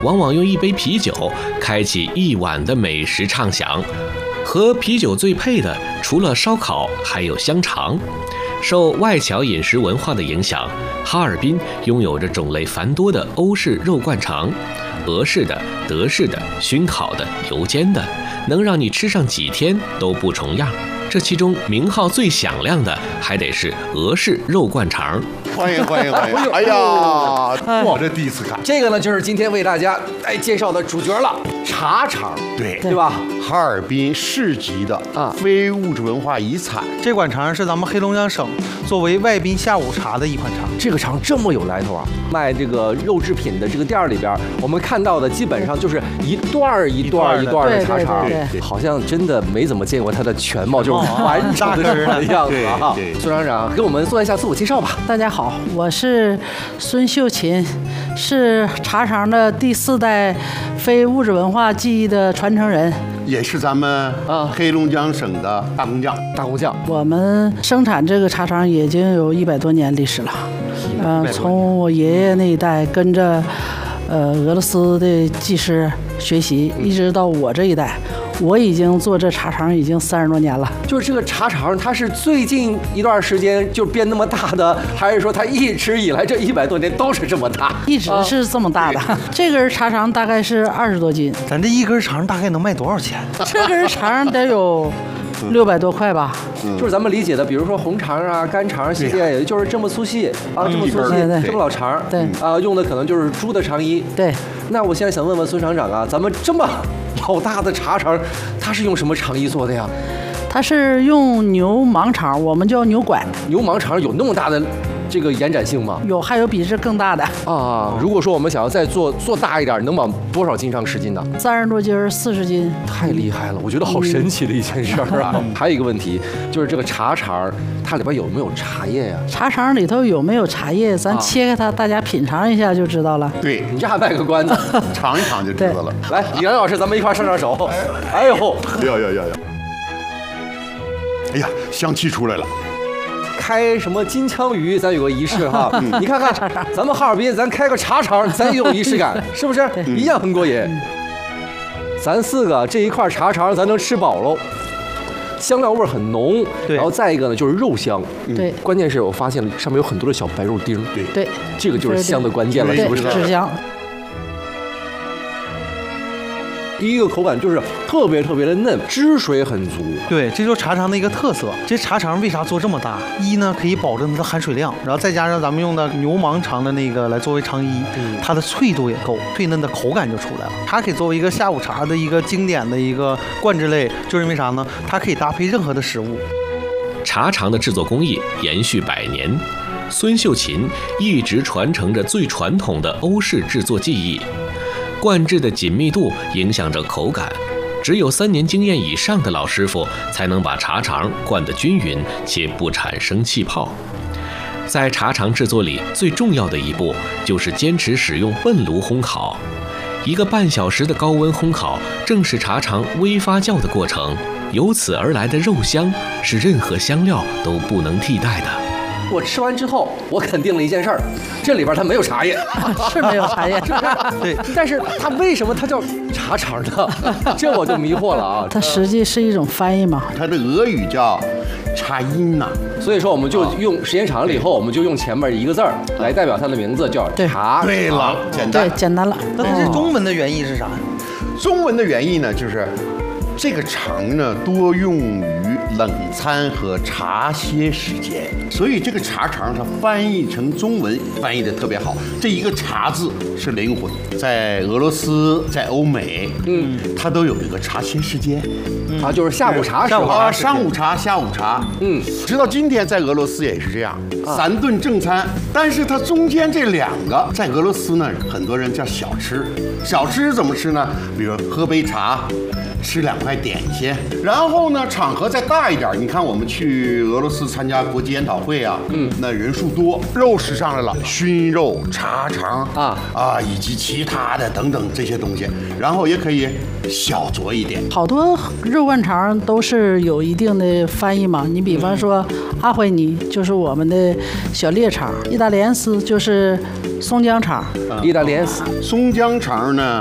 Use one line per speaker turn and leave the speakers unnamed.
往往用一杯啤酒开启一晚的美食畅享。和啤酒最配的，除了烧烤，还有香肠。受外侨饮食文化的影响，哈尔滨拥有着种类繁多的欧式肉灌肠，俄式的、德式的、熏烤的、油煎的，能让你吃上几天都不重样。这其中名号最响亮的，还得是俄式肉灌肠。
欢迎！哎呀，我这第一次看。
这个呢，就是今天为大家介绍的主角了，茶肠，对吧？
哈尔滨市级的非物质文化遗产。
这款肠是咱们黑龙江省作为外宾下午茶的一款肠。
这个肠这么有来头啊！卖这个肉制品的这个店里边，我们看到的基本上就是一段一段的茶肠，好像真的没怎么见过它的全貌，就是完整的样子啊！孙厂长，给我们做一下自我介绍吧。
大家好，我是孙秀琴，是茶肠的第4代非物质文化技艺的传承人，
也是咱们黑龙江省的大工匠。
我们生产这个茶肠已经有100多年历史了。从我爷爷那一代跟着俄罗斯的技师学习，一直到我这一代。我已经做这茶肠已经30多年了。
就是这个茶肠，它是最近一段时间就变那么大的，还是说它一直以来这100多年都是这么大？
一直是这么大的。这根茶肠大概是20多斤。
咱这一根肠大概能卖多少钱？
这根肠得有600多块吧。
就是咱们理解的，比如说红肠啊、干肠系列，也就是这么粗细啊，这么粗细，这么老肠，
对
用的可能就是猪的肠衣。
对。
那我现在想问问孙厂长啊，咱们这么老大的茶肠，它是用什么肠衣做的呀？
它是用牛盲肠，我们叫牛管。
牛盲肠有那么大的这个延展性吗？
有，还有比这更大的
啊！如果说我们想要再做大一点，能往多少斤上10斤呢
？30多斤，40斤，
太厉害了！我觉得好神奇的一件事啊！还有一个问题，就是这个茶肠，它里边有没有茶叶呀？
茶肠里头有没有茶叶？咱切开它，大家品尝一下就知道了。
对，
你这还卖个关子，
尝一尝就知道了。
来，李阳老师，咱们一块上手。哎呦，
要！哎呀，香气出来了。
开什么金枪鱼，咱有个仪式哈。你看看，咱们哈尔滨，咱开个茶肠，咱也有仪式感，是不是？一样很过瘾。咱4个这一块茶肠，咱能吃饱喽。香料味很浓，然后再一个呢就是肉香，
对，
关键是我发现了上面有很多的小白肉丁，
对，
这个就是香的关键了，是不是？
是香。
第一个口感就是特别的嫩，汁水很足。
对，这就是茶肠的一个特色。这茶肠为啥做这么大？一呢可以保证它的含水量，然后再加上咱们用的牛盲肠的那个来作为肠衣，它的脆度也够，脆嫩的口感就出来了。它可以作为一个下午茶的一个经典的一个灌制类，就是因为啥呢？它可以搭配任何的食物。
茶肠的制作工艺延续100年，孙秀琴一直传承着最传统的欧式制作技艺。灌制的紧密度影响着口感，只有3年经验以上的老师傅才能把茶肠灌得均匀且不产生气泡。在茶肠制作里，最重要的一步就是坚持使用笨炉烘烤。1个半小时的高温烘烤，正是茶肠微发酵的过程，由此而来的肉香是任何香料都不能替代的。
我吃完之后，我肯定了一件事儿，这里边它没有茶叶，
是没有茶叶，
是不是？对，但是它为什么它叫茶肠呢？这我就迷惑了啊！
它实际是一种翻译嘛，
它的俄语叫茶音呐，
所以说我们就用时间长了以后，我们就用前面1个字儿来代表它的名字，叫茶。
对了，
简单了。
那它这中文的原意是啥？
中文的原意呢，就是这个肠呢多用于冷餐和茶歇时间，所以这个茶肠它翻译成中文翻译的特别好。这一个茶字是灵魂，在俄罗斯，在欧美，它都有一个茶歇时间，
就是下午茶时候啊，
上午茶、下午茶，直到今天在俄罗斯也是这样，3顿正餐，但是它中间这2个在俄罗斯呢，很多人叫小吃。小吃怎么吃呢？比如喝杯茶，吃2块菜点心。然后呢，场合再大一点，你看我们去俄罗斯参加国际研讨会啊，那人数多，肉食上来了，熏肉、茶肠以及其他的等等这些东西，然后也可以小酌一点。
好多肉灌肠都是有一定的翻译嘛，你比方说阿惠尼就是我们的小猎肠，意大利斯就是松江肠，
意大利斯
松江肠呢